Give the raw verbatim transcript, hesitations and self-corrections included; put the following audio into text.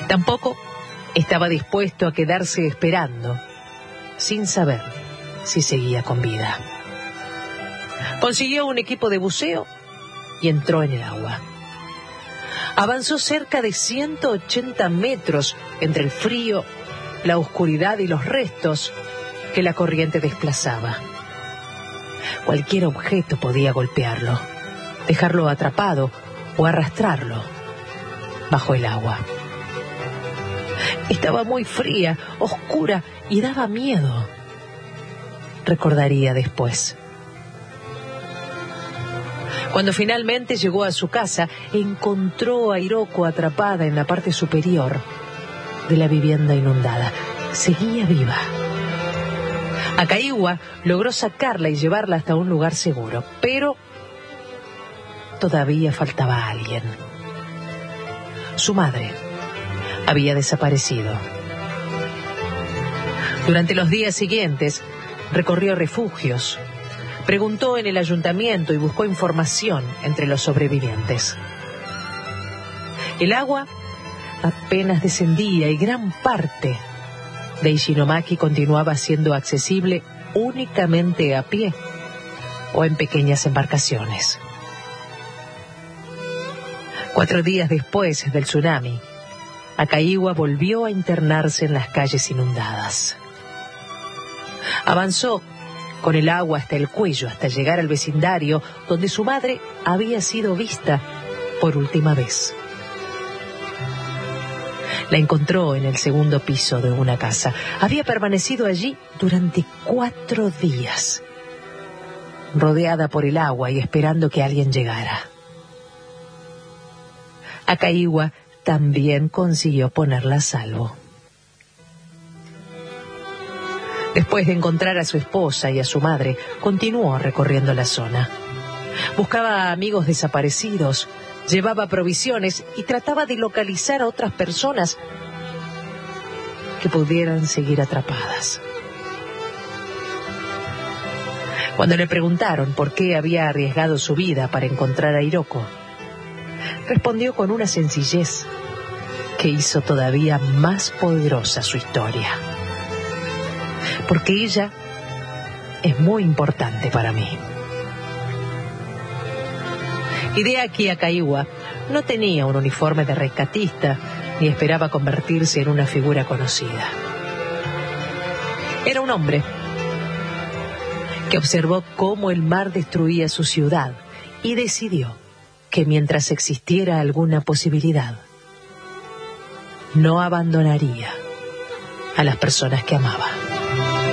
Tampoco estaba dispuesto a quedarse esperando, sin saber si seguía con vida. Consiguió un equipo de buceo y entró en el agua. Avanzó cerca de ciento ochenta metros entre el frío, la oscuridad y los restos que la corriente desplazaba. Cualquier objeto podía golpearlo, dejarlo atrapado o arrastrarlo bajo el agua. Estaba muy fría, oscura y daba miedo, recordaría después. Cuando finalmente llegó a su casa, encontró a Hiroko atrapada en la parte superior de la vivienda inundada. Seguía viva. Akaiwa logró sacarla y llevarla hasta un lugar seguro, pero todavía faltaba alguien. Su madre había desaparecido. Durante los días siguientes, recorrió refugios, preguntó en el ayuntamiento y buscó información entre los sobrevivientes. El agua apenas descendía y gran parte de Ishinomaki continuaba siendo accesible únicamente a pie o en pequeñas embarcaciones. Cuatro días después del tsunami, Akaiwa volvió a internarse en las calles inundadas. Avanzó con el agua hasta el cuello, hasta llegar al vecindario donde su madre había sido vista por última vez. La encontró en el segundo piso de una casa. Había permanecido allí durante cuatro días, rodeada por el agua y esperando que alguien llegara. Akaiwa también consiguió ponerla a salvo. Después de encontrar a su esposa y a su madre, continuó recorriendo la zona. Buscaba a amigos desaparecidos, llevaba provisiones y trataba de localizar a otras personas que pudieran seguir atrapadas. Cuando le preguntaron por qué había arriesgado su vida para encontrar a Hiroko, respondió con una sencillez que hizo todavía más poderosa su historia. Porque ella es muy importante para mí. Hideaki Akaiwa no tenía un uniforme de rescatista ni esperaba convertirse en una figura conocida. Era un hombre que observó cómo el mar destruía su ciudad y decidió que mientras existiera alguna posibilidad, no abandonaría a las personas que amaba.